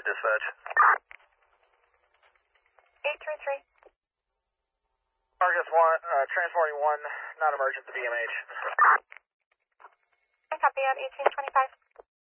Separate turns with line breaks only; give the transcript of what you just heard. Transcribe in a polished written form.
to dispatch.
833.
Argus 1, transporting 1, non-emergent to BMH.
I copy at 1825.